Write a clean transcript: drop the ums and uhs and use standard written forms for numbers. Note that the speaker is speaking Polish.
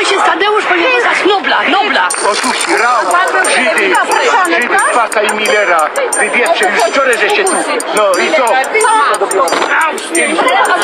ojciec Tadeusz powinien dostać Nobla. Otóż Rał, Żydy, Paka i Millera, wy wiecie, już wczoraj żeście tu. No i co?